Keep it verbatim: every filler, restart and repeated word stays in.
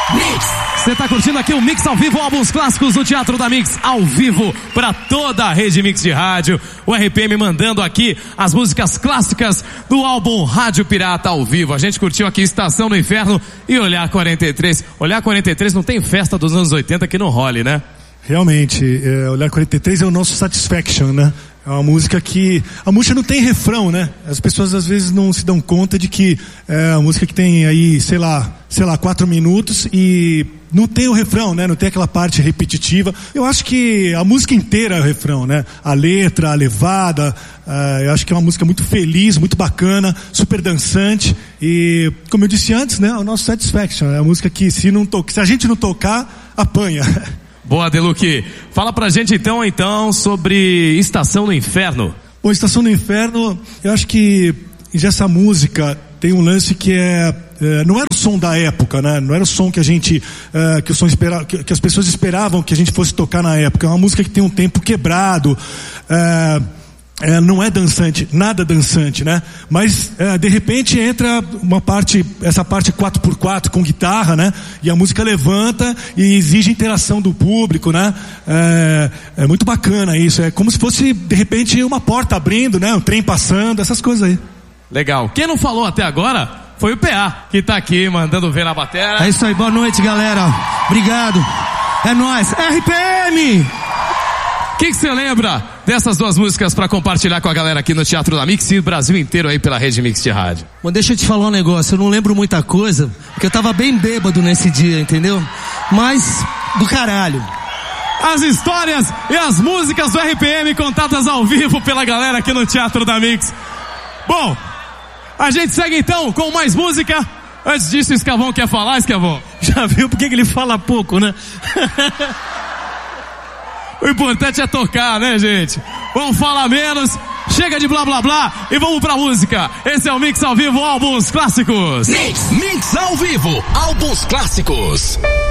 Você tá curtindo aqui o Mix ao vivo, álbuns clássicos do Teatro da Mix, ao vivo pra toda a rede Mix de rádio. O R P M mandando aqui as músicas clássicas do álbum Rádio Pirata ao vivo. A gente curtiu aqui Estação do Inferno e Olhar quarenta e três. Olhar quarenta e três não tem festa dos anos oitenta que não role, né? Realmente, é, Olhar quarenta e três é o nosso Satisfaction, né? É uma música que... A música não tem refrão, né? As pessoas às vezes não se dão conta de que é uma música que tem aí, sei lá, sei lá, quatro minutos e não tem o refrão, né? Não tem aquela parte repetitiva. Eu acho que a música inteira é o refrão, né? A letra, a levada, uh, eu acho que é uma música muito feliz, muito bacana, super dançante e, como eu disse antes, né? O nosso Satisfaction é a música que se, não to... se a gente não tocar, apanha. Boa, Deluque. Fala pra gente então, então, sobre Estação do Inferno. Bom, Estação do Inferno, eu acho que já essa música tem um lance que é, é não era o som da época, né? Não era o som que a gente, é, que o som espera, que, que as pessoas esperavam que a gente fosse tocar na época. É uma música que tem um tempo quebrado, é, É, não é dançante, nada dançante, né? Mas é, de repente entra uma parte, essa parte quatro por quatro com guitarra, né? E a música levanta e exige interação do público, né? É, é muito bacana isso, é como se fosse de repente uma porta abrindo, né? Um trem passando, essas coisas aí. Legal. Quem não falou até agora foi o P A, que tá aqui mandando ver na bateria. É isso aí, boa noite, galera. Obrigado. É nóis. R P M! O que você lembra dessas duas músicas pra compartilhar com a galera aqui no Teatro da Mix e o Brasil inteiro aí pela rede Mix de rádio? Bom, deixa eu te falar um negócio, eu não lembro muita coisa, porque eu tava bem bêbado nesse dia, entendeu? Mas, do caralho. As histórias e as músicas do R P M contadas ao vivo pela galera aqui no Teatro da Mix. Bom, a gente segue então com mais música. Antes disso, o Escavão quer falar, Escavão? Já viu por que ele fala pouco, né? O importante é tocar, né, gente? Vamos falar menos, chega de blá blá blá e vamos pra música. Esse é o Mix ao vivo, álbuns clássicos. Mix, Mix ao vivo, álbuns clássicos.